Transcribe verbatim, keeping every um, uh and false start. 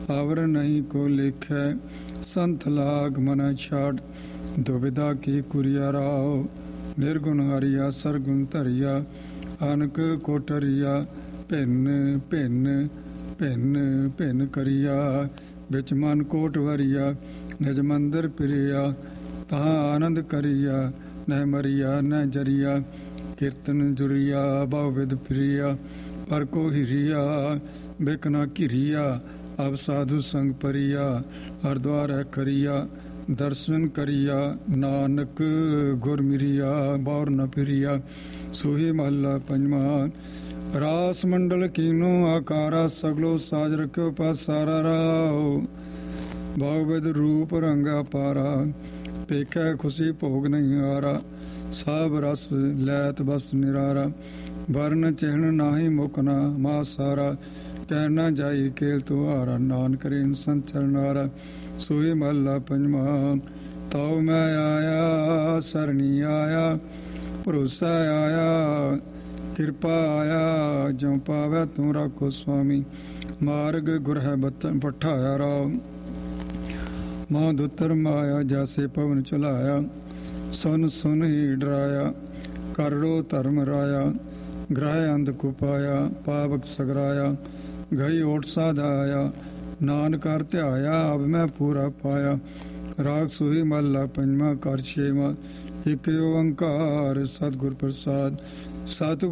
Our नहीं को लिखै संत लाग मन छाड़। दुविधा की कुरिया राव निर्गुण हरिया सरगुण धरिया। अनक कोटरिया भिन्न भिन्न भिन्न भिन्न करिया। बिच मन कोट वरिया निज मंदिर प्रिया। तहाँ आनंद करिया न मरिया न जरिया। कीर्तन जुरिया बहुविध प्रिया पर को हिरिया। बिकना घिरिया अब साधु संग परिया। हरद्वार करिया दर्शन करिया। नानक गुर मिरिया बौर न फिरिया। सोही महला पंजवा। रास मंडल कीनो आकारा सगलो साज रखो पासारा राव। बहुविध रूप रंगा पारा पेखै खुशी भोग नहीं आरा। साब रस लैत बस निरारा। वर्ण चिहन नाही मुकना मा सारा। कहना जाई केल तुहारा नानक रेन संचरनारा। सोई महला पंजवा। ताऊ मैं आया सरणी आया भरोसा आया किरपा आया। ज्यों पावै तू राखो स्वामी मार्ग गुर है पठाया राव। माँ दुतर माया जैसे पवन चलाया। सुन सुन ही डराया करो धर्म राया। ग्रह अंध कुपाया पावक सगराया। गई ओट साधाया नानक कर ध्याया। अब मैं पूरा पाया। राग सुही महला पंजवा कर छेवा। एक ओंकार सतगुर प्रसाद। सत